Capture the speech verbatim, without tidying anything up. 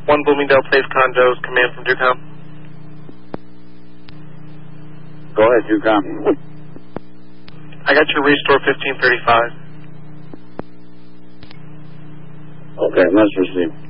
one Bloomingdale Place condos, command from Ducom. Go ahead, Ducom. I got your restore fifteen thirty-five. Okay, let's receive.